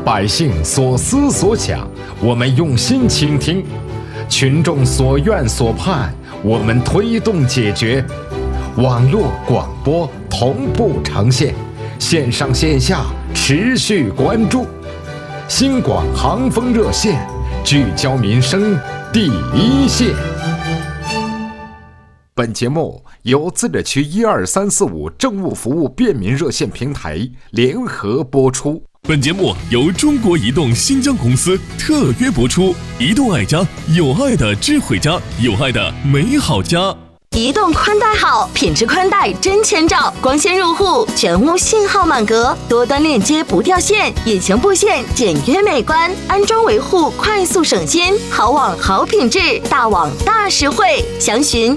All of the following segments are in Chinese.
百姓所思所想，我们用心倾听；群众所愿所盼，我们推动解决。网络广播同步呈现，线上线下持续关注。新广航风热线，聚焦民生第一线。本节目由自治区12345政务服务便民热线平台联合播出。 本节目由中国移动新疆公司特约播出。移动爱家，有爱的智慧家，有爱的美好家。 移动宽带好，品质宽带真千兆，光纤入户，全屋信号满格，多端链接不掉线，隐形布线简约美观，安装维护快速省心，好网好品质，大网大实惠，详询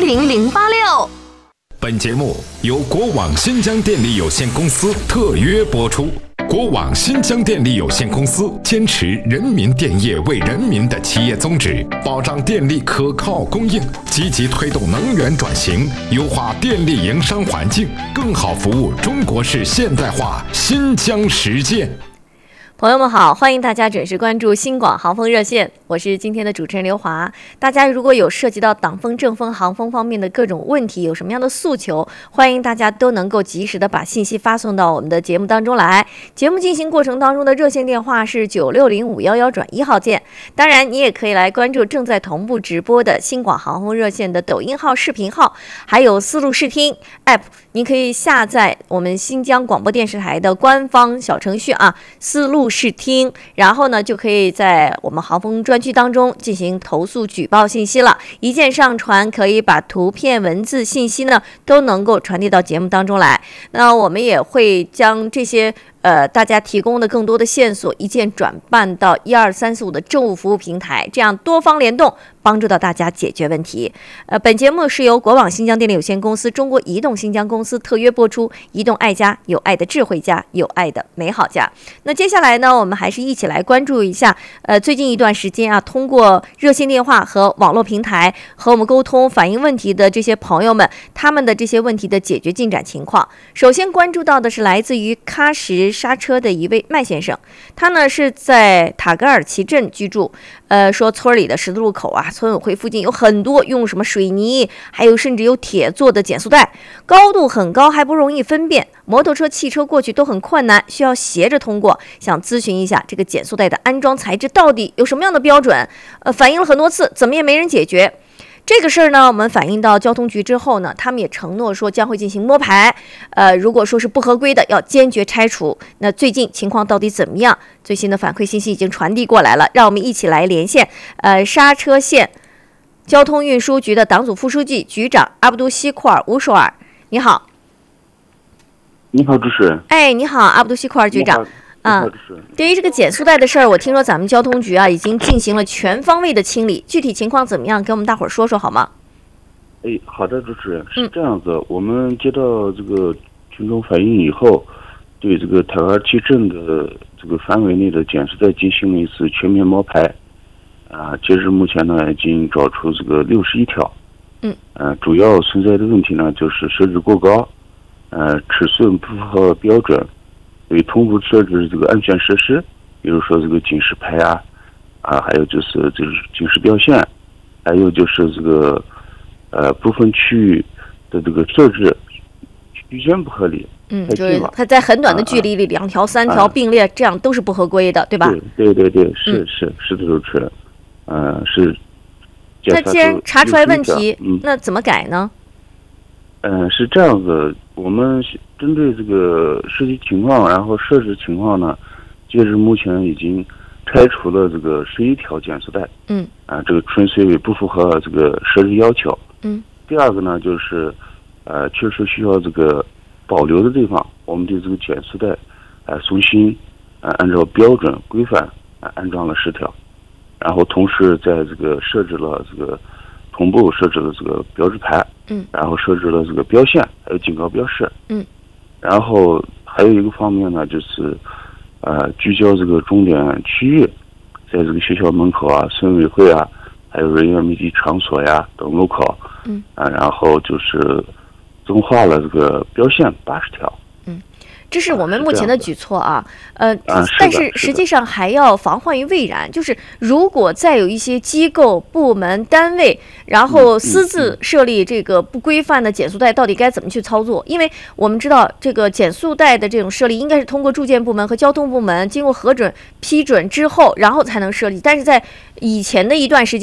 10086。 本节目由国网新疆电力有限公司特约播出。国网新疆电力有限公司坚持人民电业为人民的企业宗旨，保障电力可靠供应，积极推动能源转型，优化电力营商环境，更好服务中国式现代化新疆实践。 朋友们好，欢迎大家准时关注新广航风热线，我是今天的主持人刘华。大家如果有涉及到党风、政风、航风方面的各种问题，有什么样的诉求，欢迎大家都能够及时的把信息发送到我们的节目当中来。节目进行过程当中的热线电话是960511-1号键。当然，你也可以来关注正在同步直播的新广航风热线的抖音号、视频号，还有思路视听 App。您可以下载我们新疆广播电视台的官方小程序思路视听，然后呢就可以在我们航风专区当中进行投诉举报信息了，一键上传，可以把图片文字信息呢都能够传递到节目当中来。那我们也会将这些大家提供的更多的线索一键转办到12345的政务服务平台，这样多方联动，帮助到大家解决问题。本节目是由国网新疆电力有限公司、中国移动新疆公司特约播出。移动爱家，有爱的智慧家，有爱的美好家。那接下来呢，我们还是一起来关注一下最近一段时间通过热线电话和网络平台和我们沟通反映问题的这些朋友们，他们的这些问题的解决进展情况。首先关注到的是来自于喀什刹车的一位麦先生，他呢是在塔格尔旗镇居住，说村里的十字路口村委会附近有很多用什么水泥，还有甚至有铁做的减速带，高度很高，还不容易分辨，摩托车、汽车过去都很困难，需要斜着通过。想咨询一下这个减速带的安装材质到底有什么样的标准？反映了很多次，怎么也没人解决。这个事儿呢，我们反映到交通局之后呢，他们也承诺说将会进行摸排，如果说是不合规的，要坚决拆除。那最近情况到底怎么样？最新的反馈信息已经传递过来了，让我们一起来连线刹车县交通运输局的党组副书记、局长阿卜杜西库尔乌舒尔。你好。 你好，主持人。 你好，阿卜杜西库尔局长。对于这个减速带的事儿，我听说咱们交通局已经进行了全方位的清理，具体情况怎么样？给我们大伙儿说说好吗？ 好的，主持人，是这样子，我们接到这个群众反映以后，对这个塔格尔旗镇的这个范围内的减速带进行了一次全面摸排，截至目前呢，已经找出这个61条。主要存在的问题呢，就是设置过高，尺寸不符合标准。对同步设置这个安全设施，比如说这个警示牌还有就是警示标线，还有就是这个部分区域的这个设置区间不合理， 就是它在很短的距离里2条3条并列，这样都是不合规的，对吧？ 对，是的，主持人，是。 那既然查出来问题，那怎么改呢？ 是这样子，我们针对这个实际情况，然后设置情况呢，截至目前已经拆除了这个11条减速带。这个纯粹不符合这个设置要求。第二个呢，就是确实需要这个保留的地方，我们对这个减速带重新按照标准规范安装了10条，然后同时在这个设置了这个同步设置了这个标志牌，然后设置了这个标线，还有警告标识，然后还有一个方面呢，就是聚焦这个重点区域，在这个学校门口村委会还有人员密集场所等路口，然后就是增化了这个标线80条。 这是我们目前的举措啊。但是实际上还要防患于未然，就是如果再有一些机构、部门、单位，然后私自设立这个不规范的减速带，到底该怎么去操作？因为我们知道这个减速带的这种设立，应该是通过住建部门和交通部门经过核准、批准之后，然后才能设立。但是在以前的一段时间